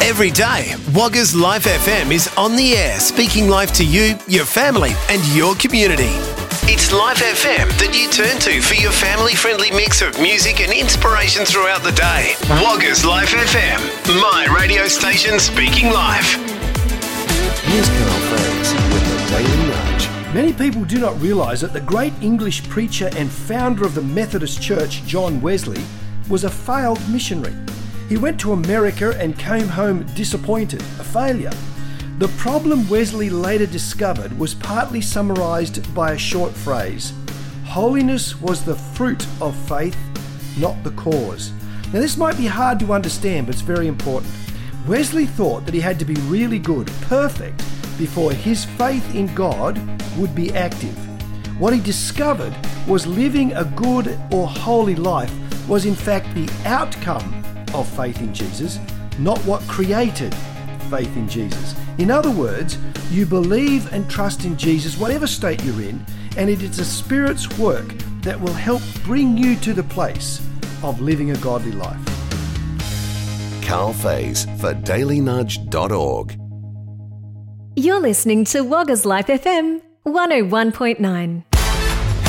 Every day, Wagga's Life FM is on the air, speaking life to you, your family and your community. It's Life FM that you turn to for your family-friendly mix of music and inspiration throughout the day. Wagga's Life FM, my radio station speaking life. Here's Carl Faze with the Daily Nudge. Many people do not realise that the great English preacher and founder of the Methodist Church, John Wesley, was a failed missionary. He went to America and came home disappointed, a failure. The problem Wesley later discovered was partly summarised by a short phrase: holiness was the fruit of faith, not the cause. Now this might be hard to understand, but it's very important. Wesley thought that he had to be really good, perfect, before his faith in God would be active. What he discovered was living a good or holy life was in fact the outcome of faith in Jesus, not what created faith in Jesus. In other words, you believe and trust in Jesus, whatever state you're in, and it is the Spirit's work that will help bring you to the place of living a godly life. Carl Faze for dailynudge.org. You're listening to Wagga's Life FM 101.9.